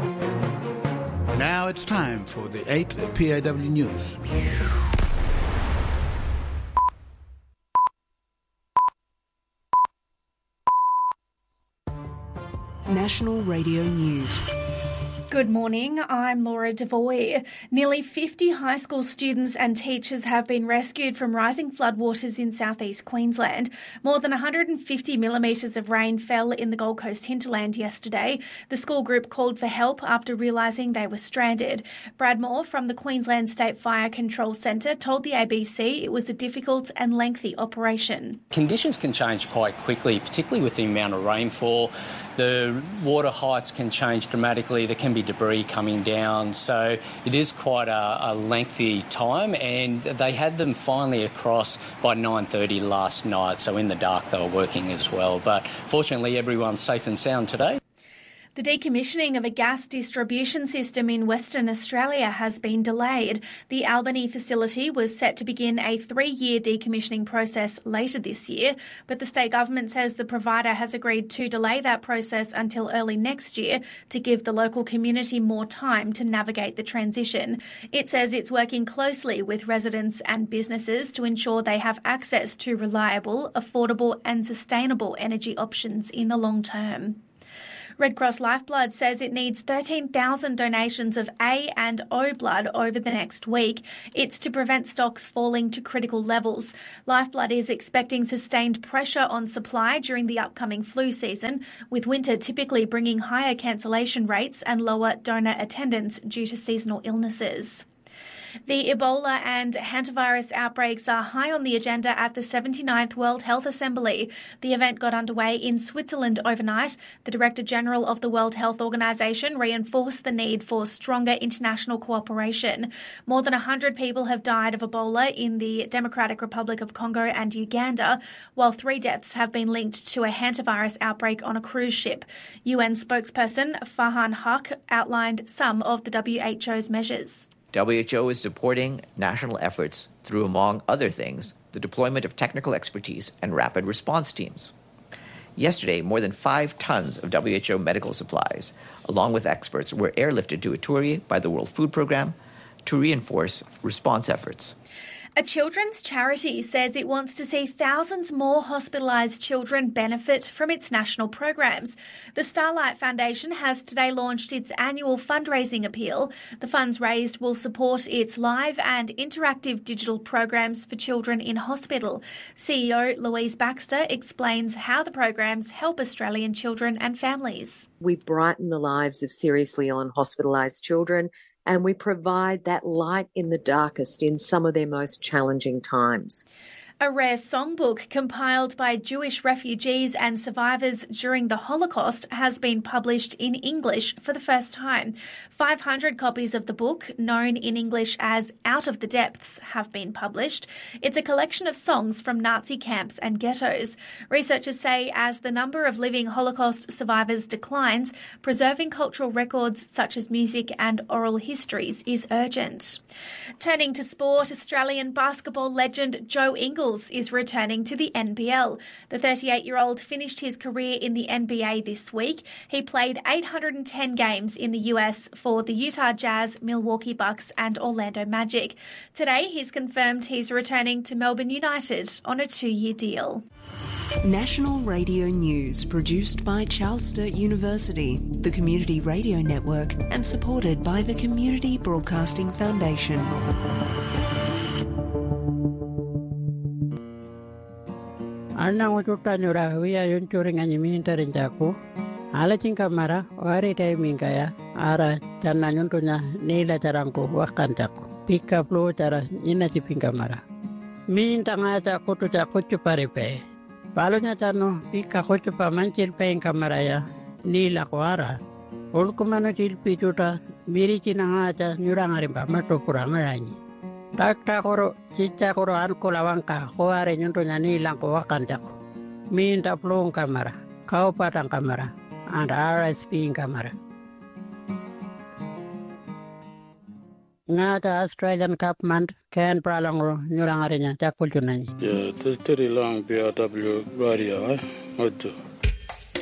Now it's time for the 8th PAW News. National Radio News. Good morning, I'm Laura Devoy. Nearly 50 high school students and teachers have been rescued from rising floodwaters in southeast Queensland. More than 150 millimetres of rain fell in the Gold Coast hinterland yesterday. The school group called for help after realising they were stranded. Brad Moore from the Queensland State Fire Control Centre told the ABC it was a difficult and lengthy operation. Conditions can change quite quickly, particularly with the amount of rainfall. The water heights can change dramatically. There can be debris coming down. So it is quite a lengthy time, and they had them finally across by 9:30 last night. So in the dark they were working as well. But fortunately everyone's safe and sound today. The decommissioning of a gas distribution system in Western Australia has been delayed. The Albany facility was set to begin a 3-year decommissioning process later this year, but the state government says the provider has agreed to delay that process until early next year to give the local community more time to navigate the transition. It says it's working closely with residents and businesses to ensure they have access to reliable, affordable and sustainable energy options in the long term. Red Cross Lifeblood says it needs 13,000 donations of A and O blood over the next week. It's to prevent stocks falling to critical levels. Lifeblood is expecting sustained pressure on supply during the upcoming flu season, with winter typically bringing higher cancellation rates and lower donor attendance due to seasonal illnesses. The Ebola and hantavirus outbreaks are high on the agenda at the 79th World Health Assembly. The event got underway in Switzerland overnight. The Director General of the World Health Organization reinforced the need for stronger international cooperation. More than 100 people have died of Ebola in the Democratic Republic of Congo and Uganda, while 3 deaths have been linked to a hantavirus outbreak on a cruise ship. UN spokesperson Farhan Haq outlined some of the WHO's measures. WHO is supporting national efforts through, among other things, the deployment of technical expertise and rapid response teams. Yesterday, more than 5 tons of WHO medical supplies, along with experts, were airlifted to Ituri by the World Food Programme to reinforce response efforts. A children's charity says it wants to see thousands more hospitalised children benefit from its national programs. The Starlight Foundation has today launched its annual fundraising appeal. The funds raised will support its live and interactive digital programs for children in hospital. CEO Louise Baxter explains how the programs help Australian children and families. We brighten the lives of seriously ill and hospitalised children, and we provide that light in the darkest in some of their most challenging times. A rare songbook compiled by Jewish refugees and survivors during the Holocaust has been published in English for the first time. 500 copies of the book, known in English as Out of the Depths, have been published. It's a collection of songs from Nazi camps and ghettos. Researchers say as the number of living Holocaust survivors declines, preserving cultural records such as music and oral histories is urgent. Turning to sport, Australian basketball legend Joe Ingles is returning to the NBL. The 38-year-old finished his career in the NBA this week. He played 810 games in the US for the Utah Jazz, Milwaukee Bucks and Orlando Magic. Today, he's confirmed he's returning to Melbourne United on a 2-year deal. National Radio News, produced by Charles Sturt University, the Community Radio Network, and supported by the Community Broadcasting Foundation. Anang ututa nyura wiya yunturing anyiminta rinjaku. Ala cingkamara wari tay mingkaya ara channa nyuntunya nila carangku wakantaku. Pika plu cara nyina cipingkamara. Minta ngata kutu cakucu paripe. Palunya cano pika kucu pamancil peng kamaraya nila kuara. Ulkumano cilpi cuta miri cina ngata nyurang arimpa matu purangaranyi. Takta koro cica koro anku lawangka kuare nyuntunya nilang ko wakantaku. Minta plung kamara, kau patang kamara, anda RSP kamara. Ngata Australian Cup man ken pralangro nyurang arinya cakul cunanyi. Ya, teri lang PAW Baria, ojo.